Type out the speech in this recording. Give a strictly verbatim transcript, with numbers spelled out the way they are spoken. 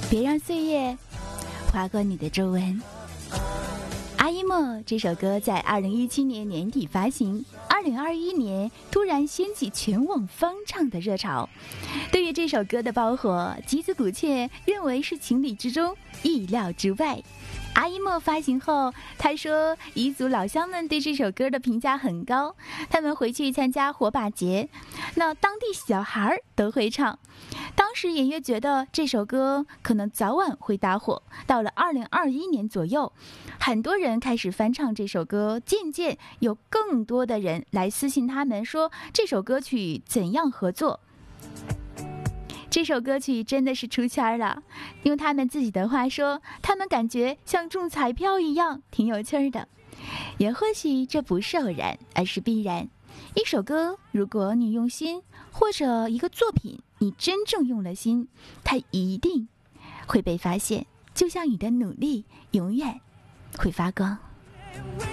别让岁月划过你的皱纹。阿依莫这首歌在二零一七年年底发行，二零二一年突然掀起全网翻唱的热潮。对于这首歌的爆火，吉子古切认为是情理之中，意料之外。阿依莫发行后，他说彝族老乡们对这首歌的评价很高，他们回去参加火把节，那当地小孩都会唱。当时演乐觉得这首歌可能早晚会大火，到了二零二一年左右，很多人开始翻唱这首歌，渐渐有更多的人来私信他们说这首歌曲怎样合作。这首歌曲真的是出圈了，用他们自己的话说，他们感觉像中彩票一样，挺有趣的。也或许这不是偶然，而是必然。一首歌，如果你用心，或者一个作品你真正用了心，它一定会被发现，就像你的努力永远会发光。